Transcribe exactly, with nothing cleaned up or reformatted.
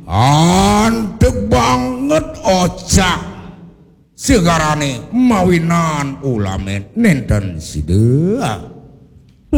Antep banget ocak segarane mawinan ulamen nenten sidea